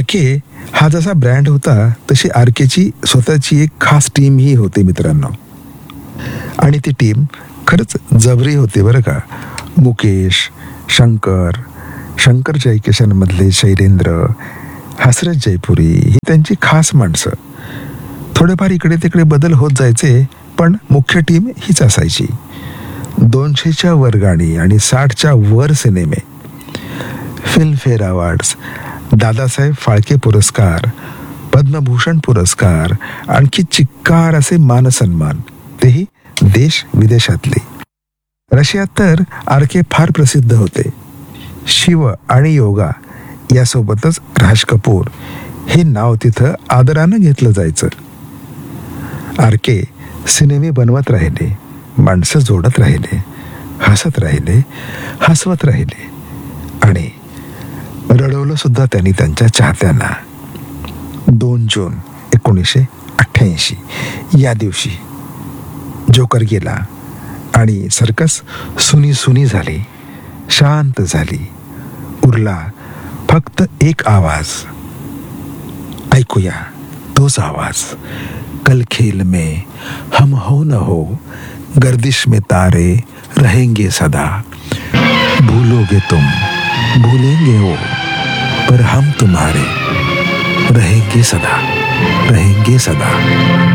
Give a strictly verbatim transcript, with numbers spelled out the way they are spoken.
RK हा जसा brand होता तशी आरकेची स्वतःची एक खास टीम ही होती मित्रांनो. आणि ती टीम खरंच जबरी होती बरं का. मुकेश, शंकर, शंकर जयकिशनमधले शैलेंद्र, हसरत जयपुरी ही त्यांची खास माणसं. थोडेफार इकडे तिकडे बदल होत जायचे पण मुख्य टीम हीच असायची. दोनशेच्या वर गाणी आणि साठच्या वर सिनेमे, फिल्मफेअर अवॉर्ड्स, दादासाहेब फाळके पुरस्कार, पद्मभूषण पुरस्कार, आणखी चिक्कार असे मानसन्मान, तेही देश विदेशातले. रशियात तर आरके फार प्रसिद्ध होते. शिव आणि योगा यासोबतच राज कपूर हे नाव तिथं आदरानं घेतलं जायचं. आरके सिनेमे बनवत राहिले, माणसं जोडत राहिले, हसत राहिले, हसवत राहिले आणि रडवलं सुद्धा त्यांनी त्यांच्या चाहत्यांना. दोन जून एकोणीसशे अठ्ठ्याऐंशी या दिवशी जोकर गेला आणि सर्कस सुनी सुनी झाली, शांत झाली. उरला फक्त एक आवाज. ऐकूया तोच आवाज. कल खेल में हम हो न हो, गर्दिश में तारे रहेंगे सदा. भूलोगे तुम, भूलेंगे वो, पर हम तुम्हारे रहेंगे सदा, रहेंगे सदा.